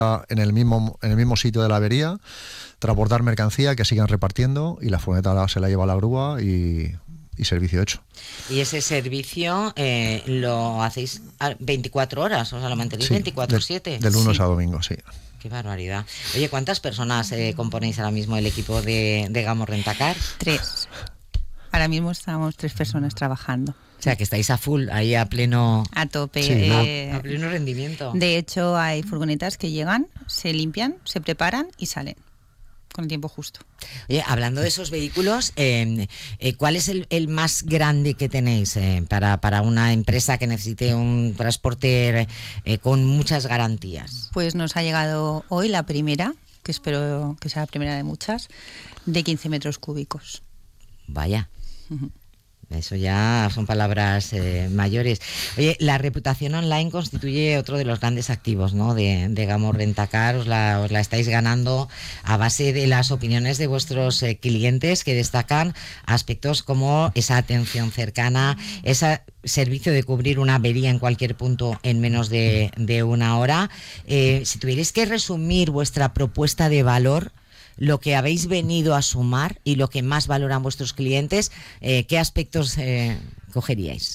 en el mismo sitio de la avería, transportar mercancía, que sigan repartiendo, y la furgoneta se la lleva a la grúa y servicio hecho. Y ese servicio lo hacéis a 24 horas, o sea, lo mantenéis 24/7. De lunes a domingo, sí. Qué barbaridad. Oye, ¿cuántas personas componéis ahora mismo el equipo de Gamo Rentacar? 3. Ahora mismo estamos 3 personas trabajando. O sea, que estáis a full, ahí a pleno... A tope. Sí, a pleno rendimiento. De hecho, hay furgonetas que llegan, se limpian, se preparan y salen con el tiempo justo. Oye, hablando de esos vehículos, ¿cuál es el más grande que tenéis para una empresa que necesite un transporte con muchas garantías? Pues nos ha llegado hoy la primera, que espero que sea la primera de muchas, de 15 metros cúbicos. Vaya. Eso ya son palabras mayores. Oye, la reputación online constituye otro de los grandes activos, ¿no?, de Gamo Rentacar. Os la estáis ganando a base de las opiniones de vuestros clientes, que destacan aspectos como esa atención cercana, ese servicio de cubrir una avería en cualquier punto en menos de una hora. Si tuvierais que resumir vuestra propuesta de valor, lo que habéis venido a sumar y lo que más valoran vuestros clientes, ¿qué aspectos cogeríais?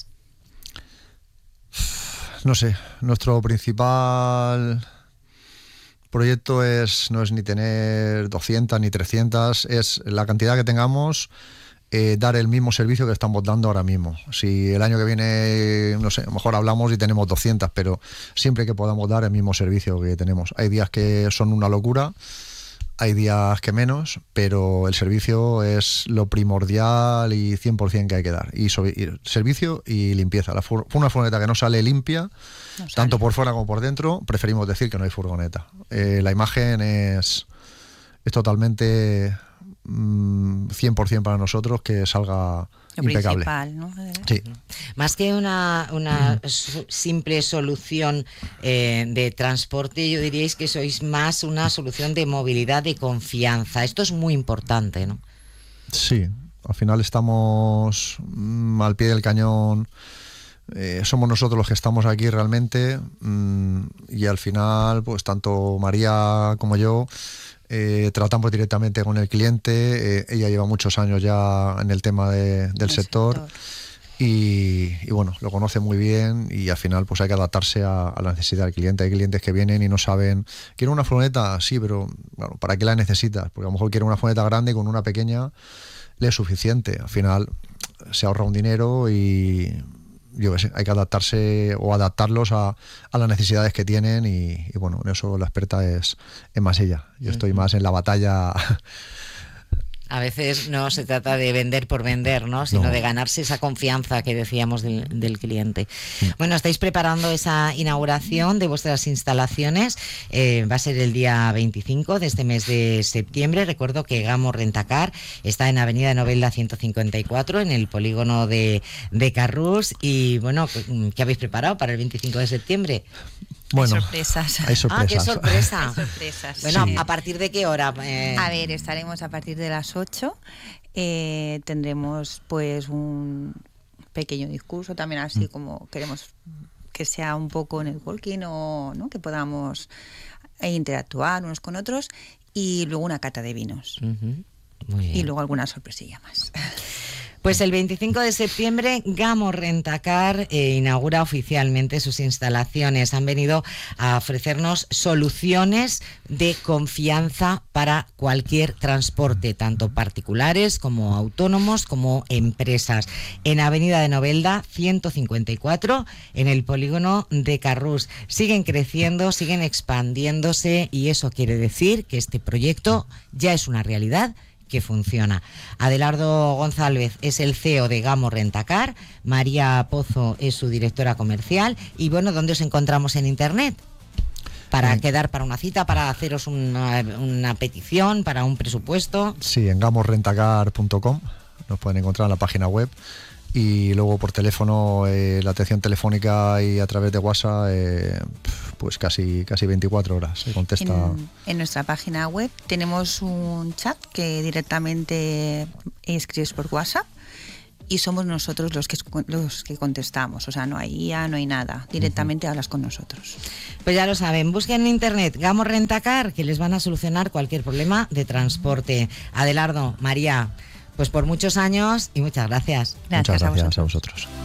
No sé, nuestro principal proyecto no es ni tener 200 ni 300, es la cantidad que tengamos, dar el mismo servicio que estamos dando ahora mismo. Si el año que viene, no sé, a lo mejor hablamos y tenemos 200, pero siempre que podamos dar el mismo servicio que tenemos. Hay días que son una locura, hay días que menos, pero el servicio es lo primordial y 100% que hay que dar. Y servicio y limpieza. Una furgoneta que no sale limpia, tanto por fuera como por dentro, preferimos decir que no hay furgoneta. La imagen es totalmente 100% para nosotros que salga lo impecable. Principal, ¿no? Sí. Más que una simple solución de transporte, yo diríais que sois más una solución de movilidad, de confianza. Esto es muy importante, ¿no? Sí, al final estamos al pie del cañón. Somos nosotros los que estamos aquí realmente, y al final, pues tanto María como yo tratamos directamente con el cliente. Ella lleva muchos años ya en el tema del sector. Y bueno, lo conoce muy bien, y al final pues hay que adaptarse a la necesidad del cliente. Hay clientes que vienen y no saben, ¿quiero una furgoneta? Sí, pero bueno, ¿para qué la necesitas? Porque a lo mejor quiere una furgoneta grande y con una pequeña le es suficiente. Al final se ahorra un dinero y yo qué sé, hay que adaptarse o adaptarlos a las necesidades que tienen, y bueno, en eso la experta es más ella. Yo estoy más en la batalla. A veces no se trata de vender por vender, ¿no?, sino de ganarse esa confianza que decíamos del cliente. Bueno, estáis preparando esa inauguración de vuestras instalaciones. Va a ser el día 25 de este mes de septiembre. Recuerdo que Gamo Rentacar está en Avenida de Novelda 154, en el polígono de Carrús. Y bueno, ¿qué habéis preparado para el 25 de septiembre? Bueno, hay sorpresas. Hay sorpresas. Ah, qué sorpresa. Hay sorpresas. Bueno, sí. ¿A partir de qué hora? A ver, estaremos a partir de las 8. Tendremos pues un pequeño discurso también, así como queremos que sea un poco en el walking, o ¿no?, que podamos interactuar unos con otros, y luego una cata de vinos. Muy bien. Y luego alguna sorpresilla más. Pues el 25 de septiembre Gamo Rentacar inaugura oficialmente sus instalaciones. Han venido a ofrecernos soluciones de confianza para cualquier transporte, tanto particulares como autónomos como empresas. En Avenida de Novelda 154, en el polígono de Carrús. Siguen creciendo, siguen expandiéndose, y eso quiere decir que este proyecto ya es una realidad que funciona. Adelardo González es el CEO de Gamo Rentacar, María Pozo es su directora comercial. Y bueno, ¿dónde os encontramos en internet? Para quedar para una cita, para haceros una petición, para un presupuesto. Sí, en gamorrentacar.com nos pueden encontrar en la página web, y luego por teléfono, la atención telefónica y a través de WhatsApp, pues casi 24 horas se contesta. En nuestra página web tenemos un chat que directamente escribes por WhatsApp, y somos nosotros los que contestamos. O sea, no hay IA, no hay nada. Directamente hablas con nosotros. Pues ya lo saben, busquen en internet Gamo Rentacar, que les van a solucionar cualquier problema de transporte. Adelardo, María, pues por muchos años y muchas gracias. Muchas gracias a vosotros.